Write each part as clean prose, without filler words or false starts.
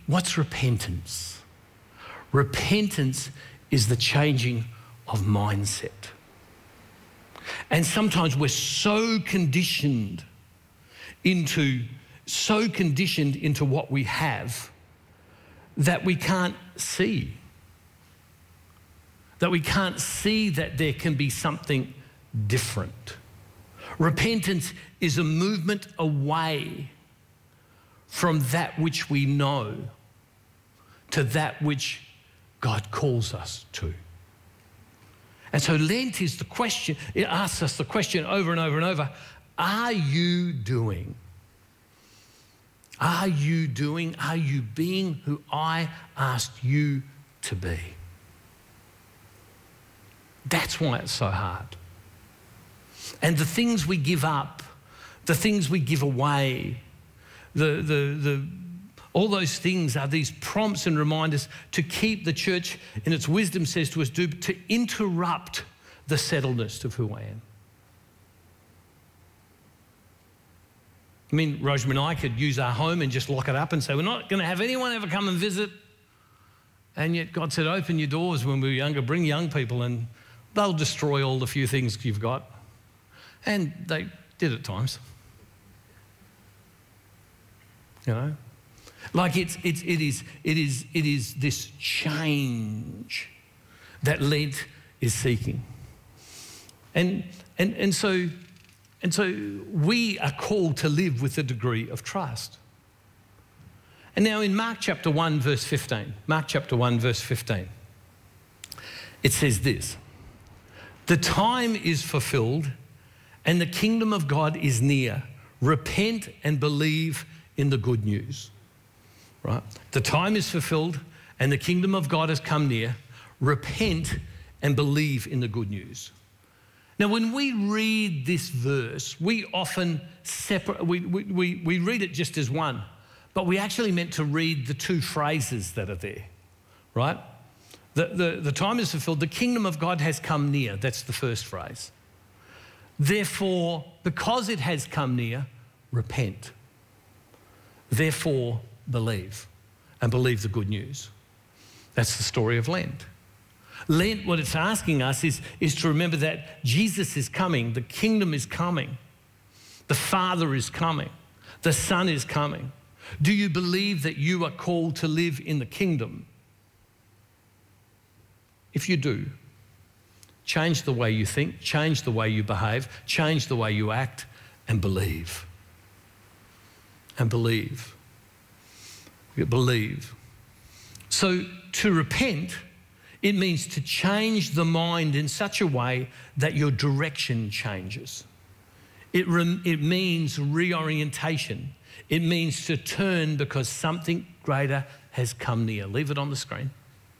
What's repentance? Repentance is the changing of mindset. And sometimes we're so conditioned into what we have that we can't see. That we can't see that there can be something different. Repentance is a movement away from that which we know to that which God calls us to. And so Lent is the question, it asks us the question over and over and over, are you doing? Are you doing? Are you being who I asked you to be? That's why it's so hard. And the things we give up, the things we give away, all those things are these prompts and reminders to keep the church, in its wisdom says to us, to interrupt the settledness of who I am. I mean, Rosemary and I could use our home and just lock it up and say, we're not going to have anyone ever come and visit. And yet God said, open your doors when we were younger, bring young people and they'll destroy all the few things you've got. And they did at times. You know? Like it is this change that Lent is seeking. And so we are called to live with a degree of trust. And now in Mark chapter 1, verse 15, it says this, the time is fulfilled and the kingdom of God is near. Repent and believe in the good news. Right? The time is fulfilled and the kingdom of God has come near. Repent and believe in the good news. Now, when we read this verse, we often we read it just as one, but we actually meant to read the two phrases that are there, right? The time is fulfilled, the kingdom of God has come near. That's the first phrase. Therefore, because it has come near, repent. Therefore, believe, and believe the good news. That's the story of Lent. Lent, what it's asking us is to remember that Jesus is coming, the kingdom is coming, the Father is coming, the Son is coming. Do you believe that you are called to live in the kingdom? If you do, change the way you think, change the way you behave, change the way you act, and believe. And believe. Believe. So to repent, it means to change the mind in such a way that your direction changes. It means reorientation. It means to turn because something greater has come near. Leave it on the screen.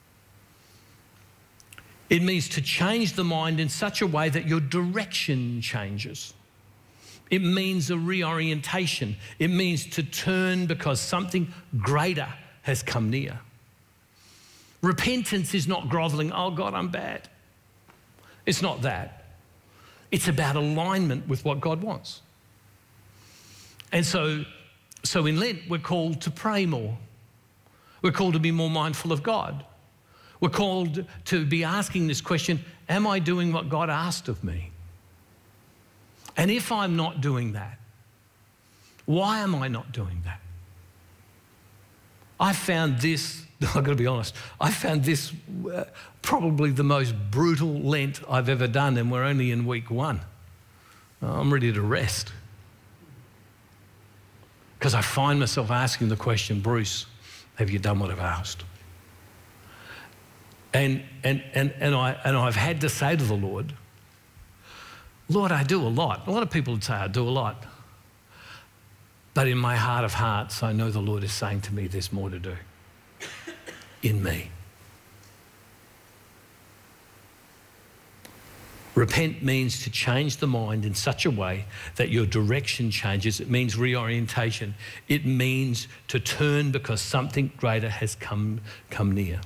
It means to change the mind in such a way that your direction changes. It means a reorientation. It means to turn because something greater has come near. Repentance is not groveling, oh God, I'm bad. It's not that. It's about alignment with what God wants. And so in Lent, we're called to pray more. We're called to be more mindful of God. We're called to be asking this question, am I doing what God asked of me? And if I'm not doing that, why am I not doing that? I found this, I've got to be honest, I found this probably the most brutal Lent I've ever done, and we're only in week 1. I'm ready to rest. Because I find myself asking the question, Bruce, have you done what I've asked? And I've had to say to the Lord, I do a lot. A lot of people would say I do a lot. But in my heart of hearts, I know the Lord is saying to me, there's more to do in me. Repent means to change the mind in such a way that your direction changes. It means reorientation. It means to turn because something greater has come near.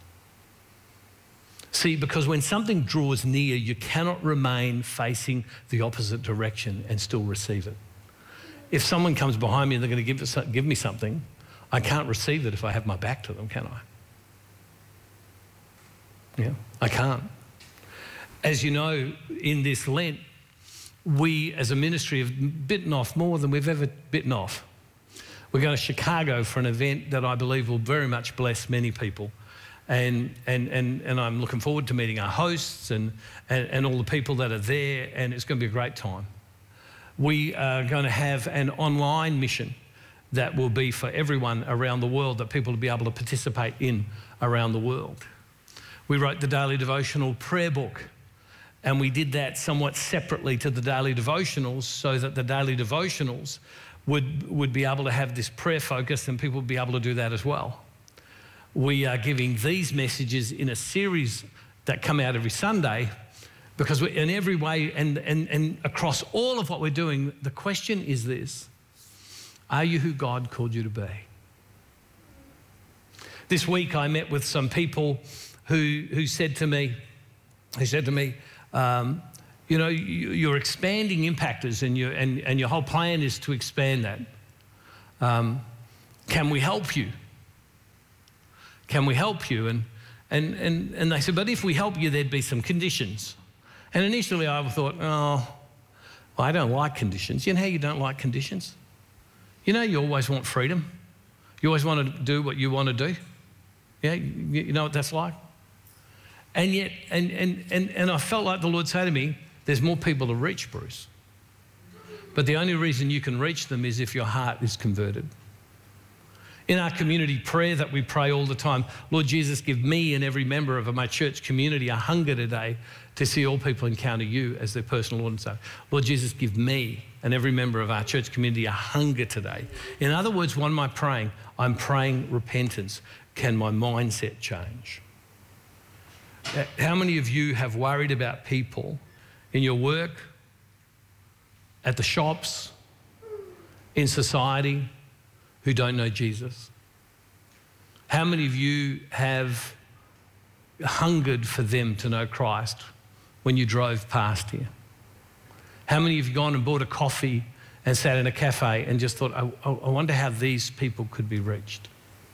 See, because when something draws near, you cannot remain facing the opposite direction and still receive it. If someone comes behind me and they're going to give me something, I can't receive it if I have my back to them, can I? Yeah, I can't. As you know, in this Lent, we as a ministry have bitten off more than we've ever bitten off. We're going to Chicago for an event that I believe will very much bless many people. And I'm looking forward to meeting our hosts and all the people that are there, and it's going to be a great time. We are going to have an online mission that will be for everyone around the world, that people will be able to participate in around the world. We wrote the Daily Devotional prayer book, and we did that somewhat separately to the Daily Devotionals so that the Daily Devotionals would be able to have this prayer focus and people would be able to do that as well. We are giving these messages in a series that come out every Sunday because we're in every way and across all of what we're doing, the question is this: are you who God called you to be? This week I met with some people who said to me, you know, you're expanding Impactors and your whole plan is to expand that. Can we help you? Can we help you? And they said, but if we help you, there'd be some conditions. And initially I thought, oh, well, I don't like conditions. You know how you don't like conditions? You know you always want freedom. You always want to do what you want to do. Yeah, you know what that's like? And yet, and I felt like the Lord said to me, there's more people to reach, Bruce. But the only reason you can reach them is if your heart is converted. In our community prayer that we pray all the time, Lord Jesus, give me and every member of my church community a hunger today to see all people encounter you as their personal Lord and Savior. Lord Jesus, give me and every member of our church community a hunger today. In other words, what am I praying? I'm praying repentance. Can my mindset change? How many of you have worried about people in your work, at the shops, in society who don't know Jesus? How many of you have hungered for them to know Christ when you drove past here? How many of you gone and bought a coffee and sat in a cafe and just thought, I wonder how these people could be reached?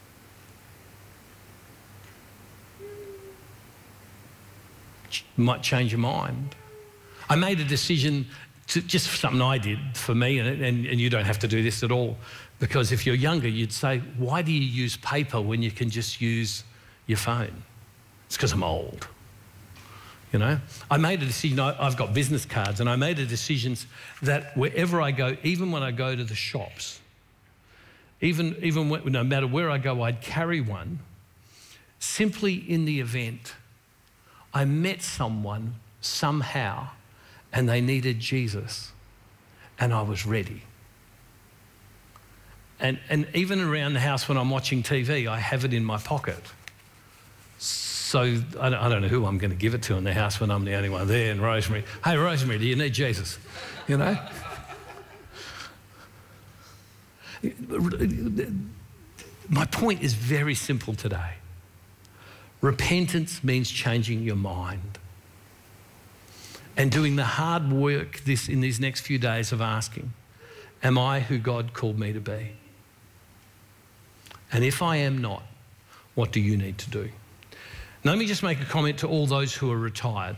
Might change your mind. I made a decision to just something I did for me, and you don't have to do this at all, because if you're younger, you'd say, why do you use paper when you can just use your phone? It's because I'm old. You know, I made a decision. I've got business cards, and I made a decision that wherever I go, even when I go to the shops, even when, no matter where I go, I'd carry one, simply in the event I met someone somehow and they needed Jesus and I was ready. And even around the house when I'm watching TV, I have it in my pocket. So I don't know who I'm going to give it to in the house when I'm the only one there. And Rosemary, hey, Rosemary, do you need Jesus? You know? My point is very simple today. Repentance means changing your mind and doing the hard work in these next few days of asking, am I who God called me to be? And if I am not, what do you need to do? Now, let me just make a comment to all those who are retired.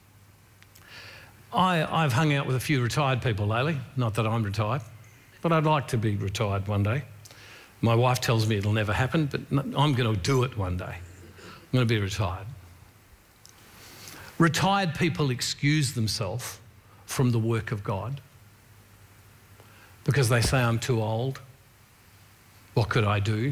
I've hung out with a few retired people lately, not that I'm retired, but I'd like to be retired one day. My wife tells me it'll never happen, but I'm going to do it one day. I'm going to be retired. Retired people excuse themselves from the work of God because they say, I'm too old. What could I do?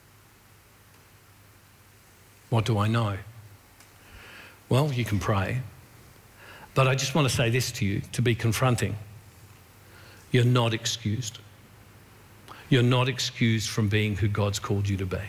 What do I know? Well, you can pray. But I just want to say this to you, to be confronting. You're not excused. You're not excused from being who God's called you to be.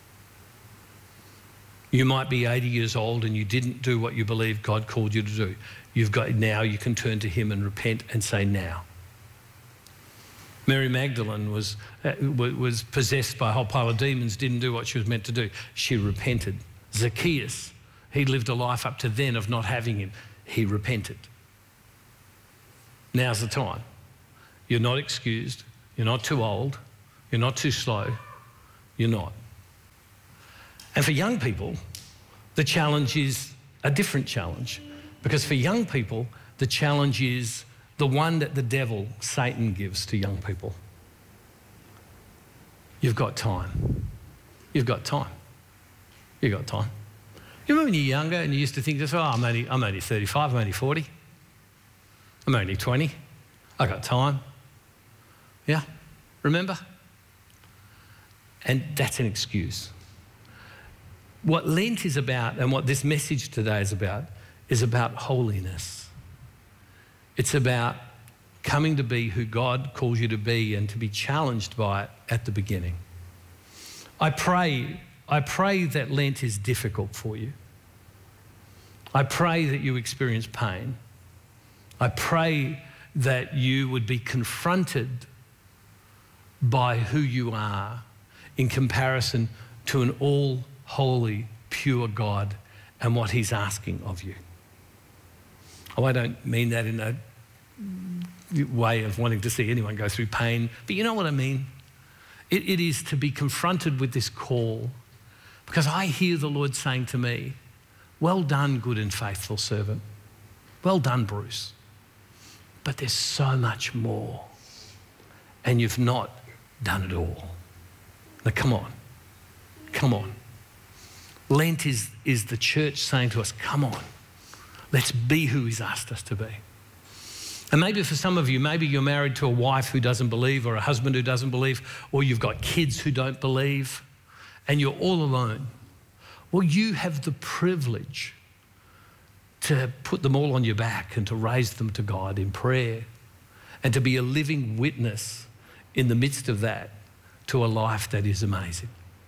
You might be 80 years old and you didn't do what you believe God called you to do. Now you can turn to him and repent and say now. Mary Magdalene was possessed by a whole pile of demons, didn't do what she was meant to do. She repented. Zacchaeus, he lived a life up to then of not having him. He repented. Now's the time. You're not excused. You're not too old. You're not too slow. You're not. And for young people, the challenge is a different challenge, because for young people, the challenge is the one that the devil, Satan, gives to young people. You've got time. You've got time. You've got time. You remember when you're younger and you used to think, I'm only 35, I'm only 40, I'm only 20, I got time. Yeah, remember? And that's an excuse. What Lent is about, and what this message today is about holiness. It's about coming to be who God calls you to be and to be challenged by it at the beginning. I pray that Lent is difficult for you. I pray that you experience pain. I pray that you would be confronted by who you are in comparison to an all-holy, pure God and what he's asking of you. Oh, I don't mean that in a way of wanting to see anyone go through pain, but you know what I mean? It is to be confronted with this call, because I hear the Lord saying to me, well done, good and faithful servant. Well done, Bruce. But there's so much more, and you've not done it all. Now, come on. Come on. Lent is the church saying to us, come on, let's be who he's asked us to be. And maybe for some of you, maybe you're married to a wife who doesn't believe, or a husband who doesn't believe, or you've got kids who don't believe, and you're all alone. Well, you have the privilege to put them all on your back and to raise them to God in prayer, and to be a living witness in the midst of that to a life that is amazing.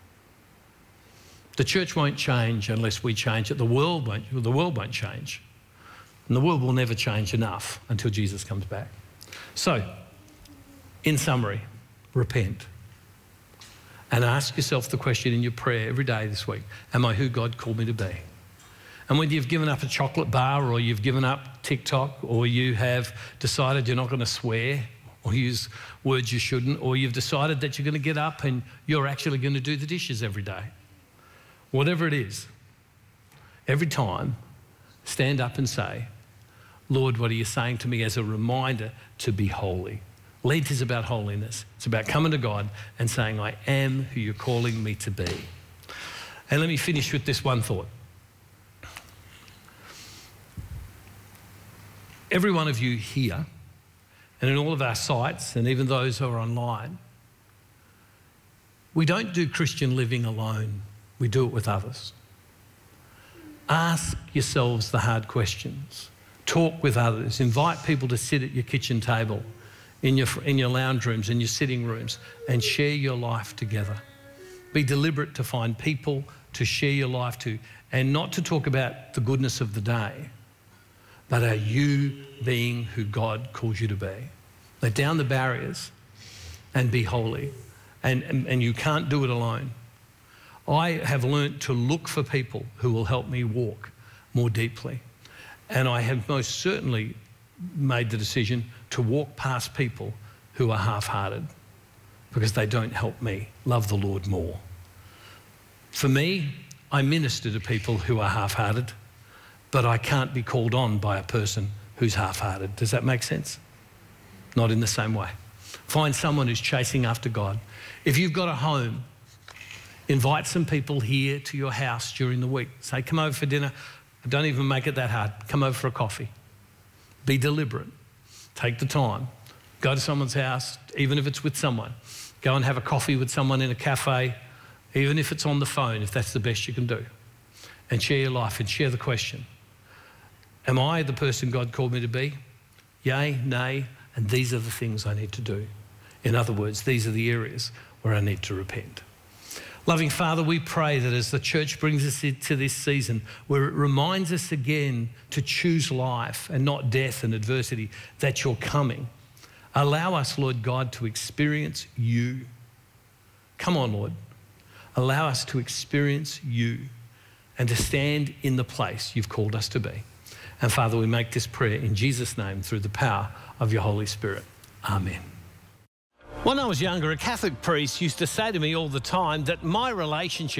The church won't change unless we change it. The world won't change. And the world will never change enough until Jesus comes back. So, in summary, repent. And ask yourself the question in your prayer every day this week, am I who God called me to be? And when you've given up a chocolate bar, or you've given up TikTok, or you have decided you're not going to swear or use words you shouldn't, or you've decided that you're going to get up and you're actually going to do the dishes every day, whatever it is, every time, stand up and say, Lord, what are you saying to me, as a reminder to be holy? Lent is about holiness. It's about coming to God and saying, I am who you're calling me to be. And let me finish with this one thought. Every one of you here, and in all of our sites, and even those who are online, we don't do Christian living alone. We do it with others. Ask yourselves the hard questions. Talk with others. Invite people to sit at your kitchen table, in your lounge rooms, in your sitting rooms, and share your life together. Be deliberate to find people to share your life to, and not to talk about the goodness of the day, but are you being who God calls you to be? Let down the barriers and be holy. And you can't do it alone. I have learnt to look for people who will help me walk more deeply. And I have most certainly made the decision to walk past people who are half-hearted, because they don't help me love the Lord more. For me, I minister to people who are half-hearted, but I can't be called on by a person who's half-hearted. Does that make sense? Not in the same way. Find someone who's chasing after God. If you've got a home, invite some people here to your house during the week. Say, come over for dinner. Don't even make it that hard. Come over for a coffee. Be deliberate. Take the time. Go to someone's house, even if it's with someone. Go and have a coffee with someone in a cafe, even if it's on the phone, if that's the best you can do. And share your life and share the question. Am I the person God called me to be? Yay, nay, and these are the things I need to do. In other words, these are the areas where I need to repent. Loving Father, we pray that as the church brings us into this season, where it reminds us again to choose life and not death and adversity, that you're coming. Allow us, Lord God, to experience you. Come on, Lord. Allow us to experience you and to stand in the place you've called us to be. And Father, we make this prayer in Jesus' name through the power of your Holy Spirit. Amen. When I was younger, a Catholic priest used to say to me all the time that my relationship